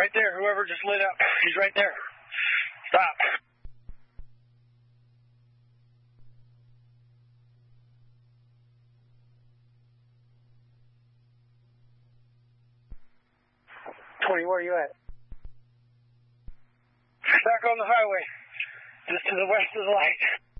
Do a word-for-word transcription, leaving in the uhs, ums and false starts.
Right there, whoever just lit up. He's right there. Stop. twenty, where are you at? Back on the highway, just to the west of the light.